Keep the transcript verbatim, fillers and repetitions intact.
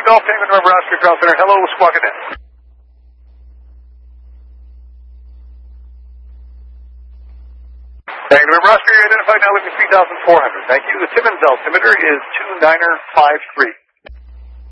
Charlie Golf, Tango November Oscar Cross Center. Hello, Squawka Net. Tango November Oscar, you identified now with three thousand four hundred. Thank you. The Timmins altimeter is two niner five three.